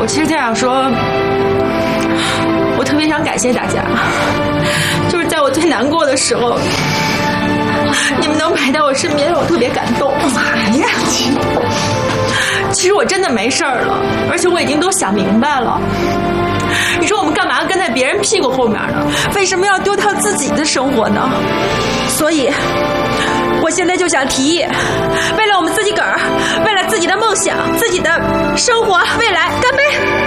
我其实特想说，我特别想感谢大家，就是在我最难过的时候，你们能陪在我身边，让我特别感动。 哎呀， 其实我真的没事儿了，而且我已经都想明白了。你说我们干嘛跟在别人屁股后面呢？为什么要丢掉自己的生活呢？所以，我现在就想提议，为了我们自己个儿，为了自己的梦想、自己的生活未来，干杯！